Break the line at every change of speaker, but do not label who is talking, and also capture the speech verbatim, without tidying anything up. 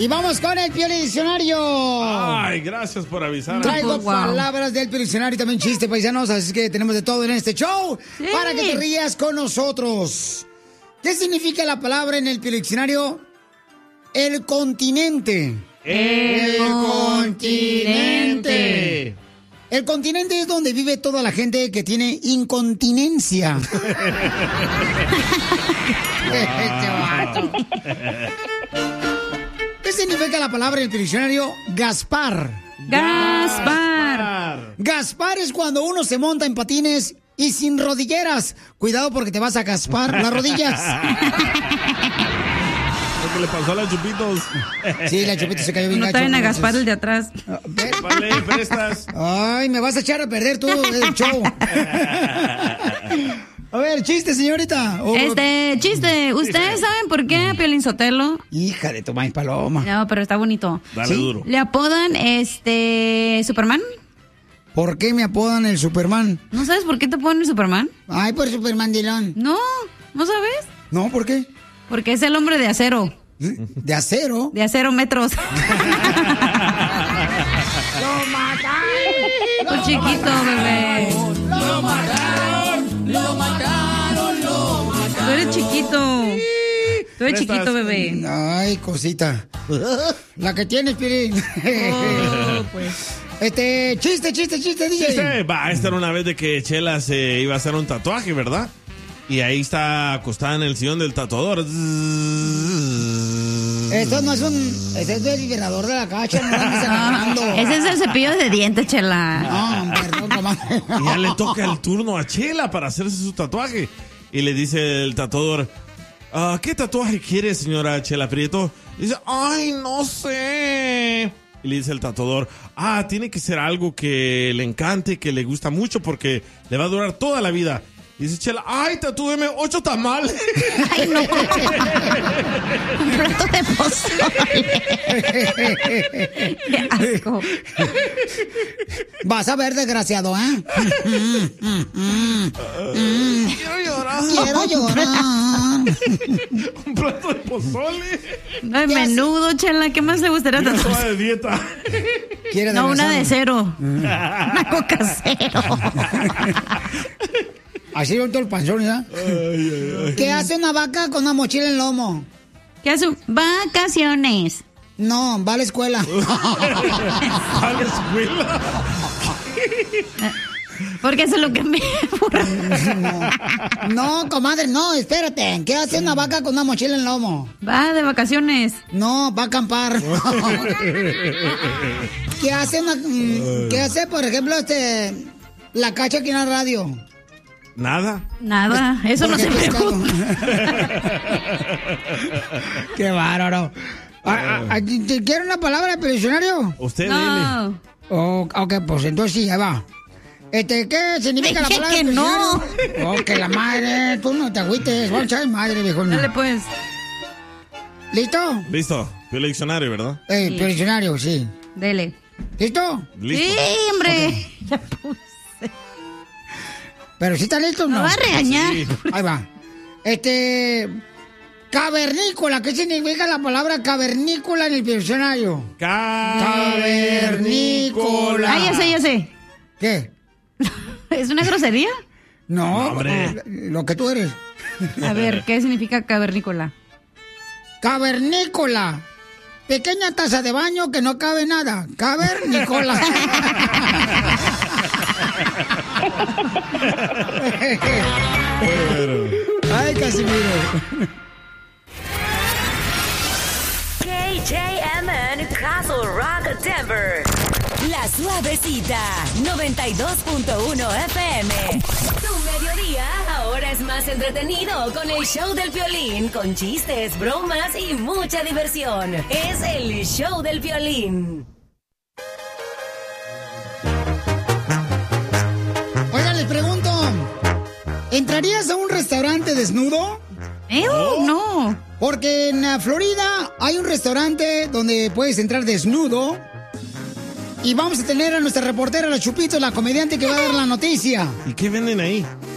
Y vamos con el Piolín Diccionario.
Ay, gracias por avisar.
Traigo
wow.
palabras del Piolín Diccionario y también chiste, paisanos. Así que tenemos de todo en este show sí. para que te rías con nosotros. ¿Qué significa la palabra en el Piolín Diccionario? El continente.
El, el continente.
El continente es donde vive toda la gente que tiene incontinencia. ¿Qué significa la palabra en el diccionario? Gaspar.
Gaspar.
Gaspar es cuando uno se monta en patines y sin rodilleras. Cuidado porque te vas a gaspar las rodillas.
Lo que le pasó a la Chupitos.
Sí, la Chupitos se cayó bien
no
gacho.
No traen a Gaspar el de atrás.
Vale, prestas.
Ay, me vas a echar a perder tú el show. A ver, chiste, señorita.
O... Este, chiste. ¿Ustedes sí. saben por qué a Piolín Sotelo?
Hija de tu maíz paloma.
No, pero está bonito.
Dale ¿Sí? duro.
¿Le apodan, este, Superman?
¿Por qué me apodan el Superman?
¿No sabes por qué te ponen el Superman?
Ay, por Superman Dilón.
No, ¿no sabes?
No, ¿por qué?
Porque es el hombre de acero.
¿De acero?
De acero metros.
¡Lo mataron!
Tu chiquito, bebé.
¡Lo mataron! ¡Lo mataron! ¡Lo mataron!
Tú eres chiquito. Tú eres chiquito, bebé.
Ay, cosita. La que tienes, Piolín.
Oh, pues.
Este, chiste, chiste, chiste, D J.
Chiste. Va, esta era una vez de que Chela se iba a hacer un tatuaje, ¿verdad? Y ahí está acostada en el sillón del tatuador.
Esto no es un... Ese es el vibrador de la cacha, no lo andes agarrando.
Ese es el cepillo de dientes, Chela.
No, perdón, comadre.
Y ya le toca el turno a Chela para hacerse su tatuaje. Y le dice el tatuador, ah, ¿qué tatuaje quiere, señora Chela Prieto? Y dice, ay, no sé. Y le dice el tatuador, ah, tiene que ser algo que le encante, que le gusta mucho, porque le va a durar toda la vida. Y dice Chela, ay, tatúeme ocho tamales.
Ay, no. Un plato de pozole. Qué asco.
Vas a ver, desgraciado, ¿eh?
Quiero llorar.
Quiero llorar.
Un plato de pozole.
Ay, menudo, Chela. ¿Qué más le gustaría
Una
tatuar?
soda de dieta.
No, una de cero. Una coca cero.
Así va todo el panzón, ¿ya? ¿Qué hace una vaca con una mochila en el lomo?
¿Qué hace? Vacaciones.
No, va a la escuela.
¿Va a la escuela?
Porque eso es lo que me...
no. no, comadre, no, espérate. ¿Qué hace una vaca con una mochila en el lomo?
Va de vacaciones.
No, va a acampar. ¿Qué hace una... ¿Qué hace, por ejemplo, este... la cacha aquí en la radio?
Nada.
Nada, eso no se pregunta.
Qué bárbaro. ¿Te quiere una palabra de diccionario?
Usted
no.
dile.
Oh, ok, pues entonces sí, ahí va. Este, ¿qué significa la palabra
que no?
Oh, que la madre, tú no te agüites. Vamos a echar madre, viejo.
Dale, pues.
¿Listo?
Listo. Fue el diccionario, ¿verdad?
Eh,
Sí.
sí. diccionario, sí.
Dele.
¿Listo?
Listo.
Sí, hombre.
Okay.
Ya puse.
¿Pero sí está listo o no?
Me va a regañar.
Sí.
Ahí va. Este... Cavernícola. ¿Qué significa la palabra cavernícola en el diccionario? Cavernícola.
Ah, ya sé, ya sé.
¿Qué?
¿Es una grosería?
No,
No, hombre.
lo que tú eres.
A ver, ¿qué significa cavernícola?
Cavernícola. Pequeña taza de baño que no cabe nada. Cavernícola. Ay, Casimiro.
K J M N Castle Rock, Denver. La Suavecita, noventa y dos punto uno F M. Tu mediodía ahora es más entretenido con el show del Piolín, con chistes, bromas y mucha diversión. Es el show del Piolín.
Oigan, les pregunto, ¿entrarías a un restaurante desnudo?
¿Eh? Oh, no.
Porque en uh, Florida hay un restaurante donde puedes entrar desnudo. Y vamos a tener a nuestra reportera, la Chupito, la comediante que va a dar la noticia.
¿Y qué venden ahí?